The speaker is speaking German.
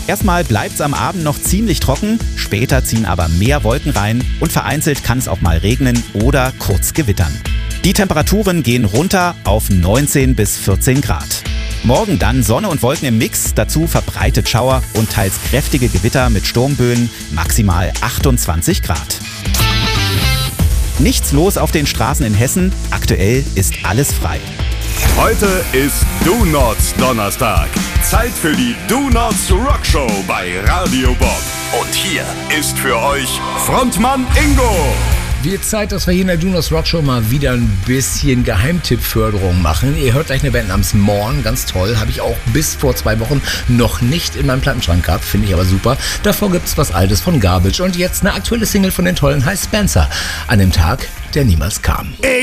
Erstmal bleibt's am Abend noch ziemlich trocken, später ziehen aber mehr Wolken rein und vereinzelt kann es auch mal regnen oder kurz gewittern. Die Temperaturen gehen runter auf 19 bis 14 Grad. Morgen dann Sonne und Wolken im Mix, dazu verbreitet Schauer und teils kräftige Gewitter mit Sturmböen, maximal 28 Grad. Nichts los auf den Straßen in Hessen, aktuell ist alles frei. Heute ist Do-Nots Donnerstag. Zeit für die Do-Nots Rockshow bei Radio Bob. Und hier ist für euch Frontmann Ingo. Wird Zeit, dass wir hier in der Do-Nots Rockshow mal wieder ein bisschen Geheimtippförderung machen. Ihr hört gleich eine Band namens Morn, ganz toll. Habe ich auch bis vor 2 Wochen noch nicht in meinem Plattenschrank gehabt, finde ich aber super. Davor gibt's was Altes von Garbage und jetzt eine aktuelle Single von den tollen heißt Spencer. An dem Tag, der niemals kam.